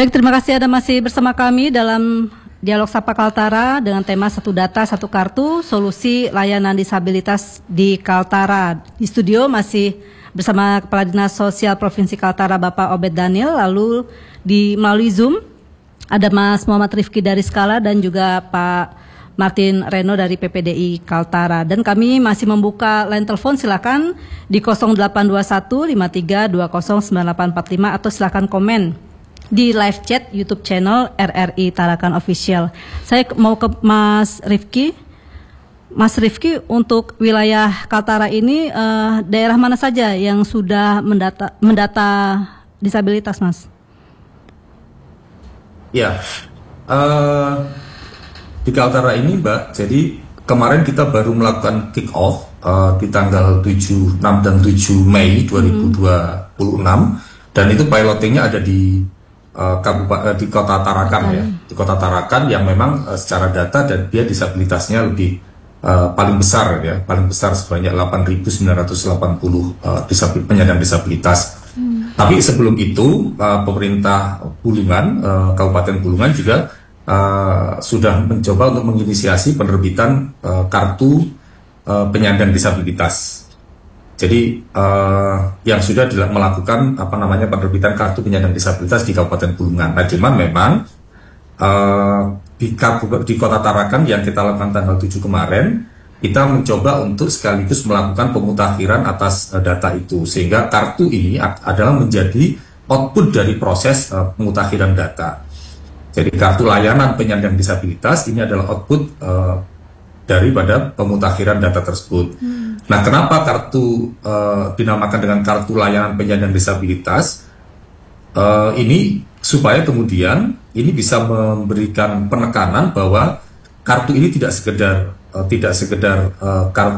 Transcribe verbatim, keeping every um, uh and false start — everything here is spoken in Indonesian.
Baik, terima kasih Anda masih bersama kami dalam Dialog Sapa Kaltara dengan tema Satu Data Satu Kartu, Solusi Layanan Disabilitas di Kaltara. Di studio masih bersama Kepala Dinas Sosial Provinsi Kaltara Bapak Obed Daniel, lalu di melalui Zoom ada Mas Muhammad Rifki dari Skala dan juga Pak Martin Reno dari P P D I Kaltara. Dan kami masih membuka line telepon, silakan di nol delapan dua satu lima tiga dua nol sembilan delapan empat lima atau silakan komen di live chat YouTube channel R R I Tarakan Official. Saya mau ke Mas Rifki. Mas Rifki, untuk wilayah Kaltara ini eh, daerah mana saja yang sudah mendata, mendata disabilitas, Mas? Ya, uh, di Kaltara ini, Mbak, jadi kemarin kita baru melakukan kick off uh, di tanggal tujuh, enam dan tujuh Mei dua ribu dua puluh enam, hmm. dan itu pilotingnya ada di uh, Kabupaten di Kota Tarakan hmm. ya, di Kota Tarakan yang memang uh, secara data dan dia disabilitasnya lebih uh, paling besar ya, paling besar sebanyak delapan ribu sembilan ratus delapan puluh uh, disabil, penyandang disabilitas. Hmm. Tapi sebelum itu uh, pemerintah Bulungan, uh, Kabupaten Bulungan juga uh, sudah mencoba untuk menginisiasi penerbitan uh, kartu uh, penyandang disabilitas. Jadi uh, yang sudah melakukan apa namanya penerbitan kartu penyandang disabilitas di Kabupaten Bulungan. Nah, cuman memang uh, di, di Kota Tarakan yang kita lakukan tanggal tujuh kemarin, kita mencoba untuk sekaligus melakukan pemutakhiran atas uh, data itu, sehingga kartu ini adalah menjadi output dari proses uh, pemutakhiran data. Jadi kartu layanan penyandang disabilitas ini adalah output uh, daripada pemutakhiran data tersebut. Hmm. Nah, kenapa kartu uh, dinamakan dengan kartu layanan penyandang disabilitas? Uh, ini supaya kemudian ini bisa memberikan penekanan bahwa kartu ini tidak sekedar uh, tidak sekedar uh, kartu